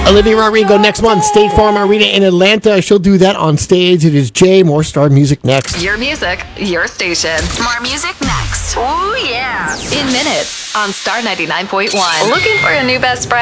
Olivia Rodrigo next month. State Farm Arena in Atlanta. She'll do that on stage. It is Jay. More Star Music next. Your music, your station. More music next. Ooh, yeah. In minutes on Star 99.1. Looking for a new best friend?